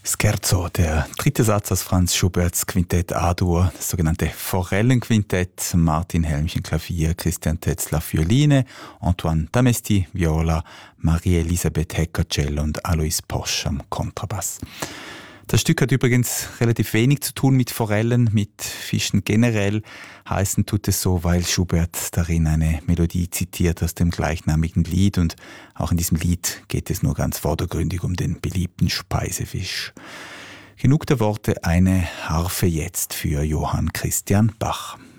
Scherzo, der dritte Satz aus Franz Schuberts Quintett A-Dur, das sogenannte Forellenquintett. Martin Helmchen Klavier, Christian Tetzler Violine, Antoine Damesti Viola, Marie-Elisabeth Hecker Cello und Alois Posch am Kontrabass. Das Stück hat übrigens relativ wenig zu tun mit Forellen, mit Fischen generell. Heißen tut es so, weil Schubert darin eine Melodie zitiert aus dem gleichnamigen Lied, und auch in diesem Lied geht es nur ganz vordergründig um den beliebten Speisefisch. Genug der Worte, eine Harfe jetzt für Johann Christian Bach.